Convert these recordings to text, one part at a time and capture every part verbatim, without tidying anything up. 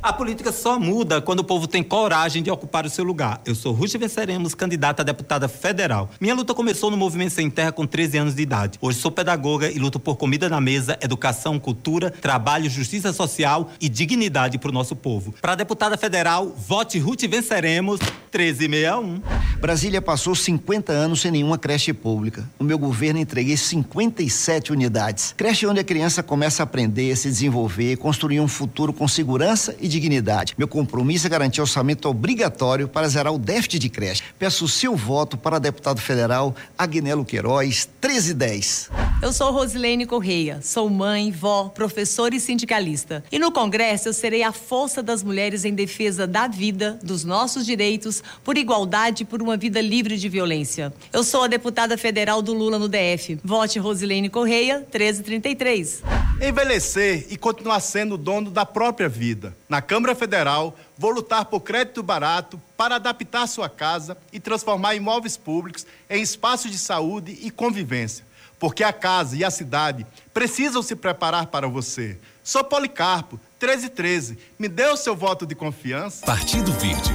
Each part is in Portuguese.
A política só muda quando o povo tem coragem de ocupar o seu lugar. Eu sou Ruth Venceremos, candidata a deputada federal. Minha luta começou no Movimento Sem Terra com treze anos de idade. Hoje sou pedagoga e luto por comida na mesa, educação, cultura, trabalho, justiça social e dignidade para o nosso povo. Para deputada federal, vote Ruth Venceremos, treze sessenta e um. Brasília passou cinquenta anos sem nenhuma creche pública. No meu governo entreguei cinquenta e sete unidades. Creche onde a criança começa a aprender, se desenvolver, construir um futuro com segurança e dignidade. Meu compromisso é garantir orçamento obrigatório para zerar o déficit de creche. Peço o seu voto para deputado federal Agnello Queiroz, treze dez. Eu sou Rosilene Correia, sou mãe, vó, professora e sindicalista. E no Congresso eu serei a força das mulheres em defesa da vida, dos nossos direitos, por igualdade e por uma vida livre de violência. Eu sou a deputada federal do Lula no D F. Vote Rosilene Correia, treze trinta e três. Envelhecer e continuar sendo dono da própria vida. Na Câmara Federal, vou lutar por crédito barato para adaptar sua casa e transformar imóveis públicos em espaços de saúde e convivência. Porque a casa e a cidade precisam se preparar para você. Sou Policarpo, treze treze. Me dê o seu voto de confiança. Partido Verde.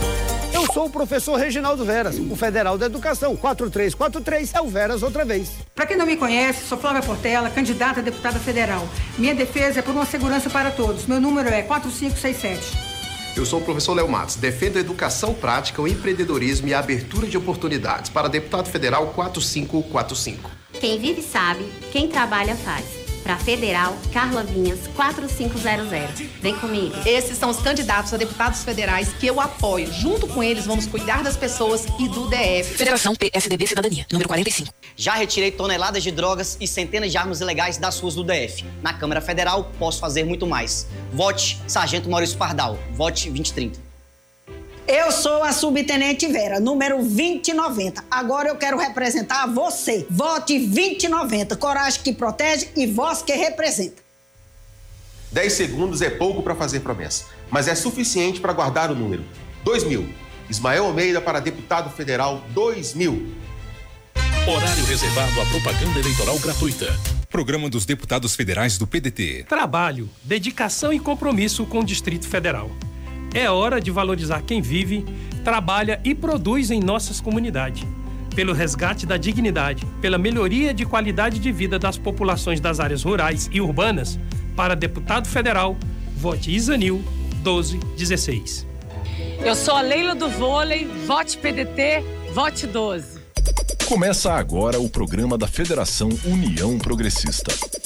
Eu sou o professor Reginaldo Veras, o Federal da Educação. quatro três quatro três é o Veras outra vez. Para quem não me conhece, sou Flávia Portela, candidata a deputada federal. Minha defesa é por uma segurança para todos. Meu número é quatro cinco seis sete. Eu sou o professor Léo Matos, defendo a educação prática, o empreendedorismo e a abertura de oportunidades. Para deputado federal, quatro cinco quatro cinco. Quem vive sabe, quem trabalha faz. Para Federal, Carla Vinhas, quatro cinco zero zero. Vem comigo. Esses são os candidatos a deputados federais que eu apoio. Junto com eles, vamos cuidar das pessoas e do D F. Federação P S D B Cidadania, número quarenta e cinco. Já retirei toneladas de drogas e centenas de armas ilegais das ruas do D F. Na Câmara Federal, posso fazer muito mais. Vote Sargento Maurício Pardal. Vote vinte trinta. Eu sou a subtenente Vera, número vinte e noventa. Agora eu quero representar você. Vote vinte e noventa. Coragem que protege e voz que representa. dez segundos é pouco para fazer promessa, mas é suficiente para guardar o número. dois mil. Ismael Almeida para deputado federal dois mil. Horário reservado à propaganda eleitoral gratuita. Programa dos deputados federais do P D T. Trabalho, dedicação e compromisso com o Distrito Federal. É hora de valorizar quem vive, trabalha e produz em nossas comunidades. Pelo resgate da dignidade, pela melhoria de qualidade de vida das populações das áreas rurais e urbanas, para deputado federal, vote Isanil, doze dezesseis. Eu sou a Leila do Vôlei, vote P D T, vote doze. Começa agora o programa da Federação União Progressista.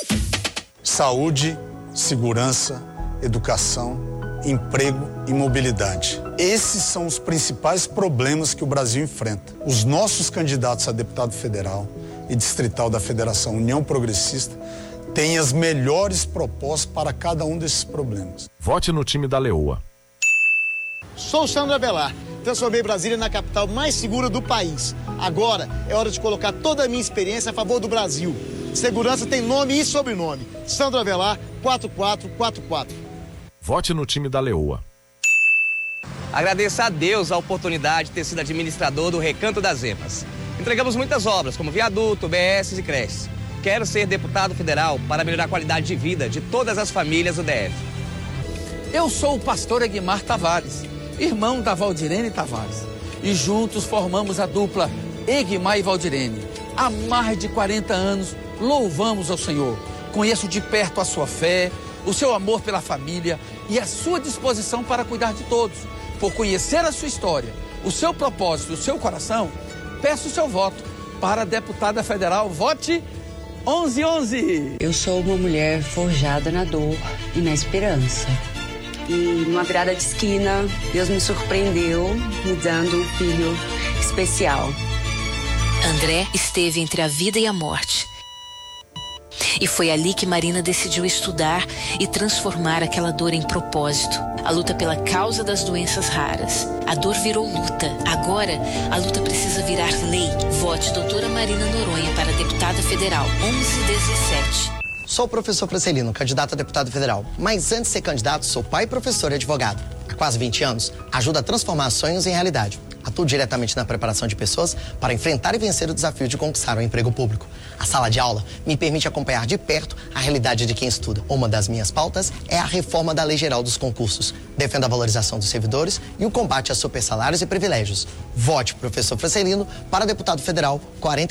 Saúde, segurança, educação, emprego e mobilidade. Esses são os principais problemas que o Brasil enfrenta. Os nossos candidatos a deputado federal e distrital da Federação União Progressista têm as melhores propostas para cada um desses problemas. Vote no time da Leoa. Sou Sandro Avelar. Transformei Brasília na capital mais segura do país. Agora é hora de colocar toda a minha experiência a favor do Brasil. Segurança tem nome e sobrenome. Sandro Avelar, quatro quatro quatro quatro. Vote no time da Leoa. Agradeço a Deus a oportunidade de ter sido administrador do Recanto das Emas. Entregamos muitas obras, como viaduto, B S e creches. Quero ser deputado federal para melhorar a qualidade de vida de todas as famílias do D F. Eu sou o pastor Egmar Tavares, irmão da Valdirene Tavares. E juntos formamos a dupla Egmar e Valdirene. Há mais de quarenta anos louvamos ao Senhor. Conheço de perto a sua fé, o seu amor pela família e a sua disposição para cuidar de todos. Por conhecer a sua história, o seu propósito, o seu coração, peço o seu voto para a deputada federal. Vote onze onze. Eu sou uma mulher forjada na dor e na esperança. E numa virada de esquina, Deus me surpreendeu me dando um filho especial. André esteve entre a vida e a morte. E foi ali que Marina decidiu estudar e transformar aquela dor em propósito. A luta pela causa das doenças raras. A dor virou luta. Agora, a luta precisa virar lei. Vote doutora Marina Noronha para deputada federal, onze dezessete. Sou o professor Francelino, candidato a deputado federal. Mas antes de ser candidato, sou pai, professor e advogado. Há quase vinte anos, ajudo a transformar sonhos em realidade. Atuo diretamente na preparação de pessoas para enfrentar e vencer o desafio de conquistar o emprego público. A sala de aula me permite acompanhar de perto a realidade de quem estuda. Uma das minhas pautas é a reforma da Lei Geral dos Concursos. Defendo a valorização dos servidores e o combate a supersalários e privilégios. Vote professor Francelino para deputado federal quarenta